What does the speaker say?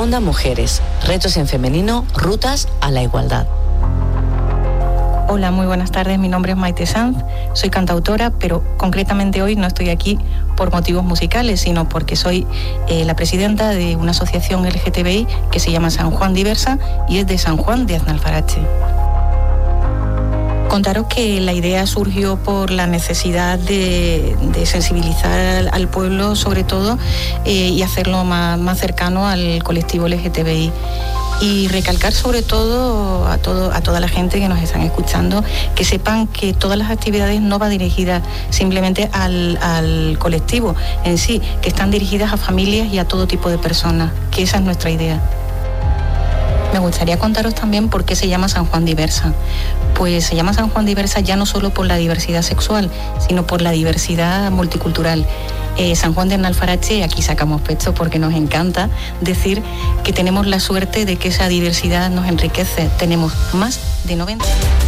Onda Mujeres, retos en femenino, rutas a la igualdad. Hola, muy buenas tardes, mi nombre es Maite Sanz, soy cantautora, pero concretamente hoy no estoy aquí por motivos musicales, sino porque soy la presidenta de una asociación LGTBI que se llama San Juan Diversa y es de San Juan de Aznalfarache. Contaros que la idea surgió por la necesidad de sensibilizar al pueblo sobre todo y hacerlo más cercano al colectivo LGTBI. Y recalcar sobre todo a toda la gente que nos están escuchando, que sepan que todas las actividades no van dirigidas simplemente al colectivo en sí, que están dirigidas a familias y a todo tipo de personas, que esa es nuestra idea. Me gustaría contaros también por qué se llama San Juan Diversa. Pues se llama San Juan Diversa ya no solo por la diversidad sexual, sino por la diversidad multicultural. San Juan de Aznalfarache, aquí sacamos pecho porque nos encanta decir que tenemos la suerte de que esa diversidad nos enriquece. Tenemos más de 90...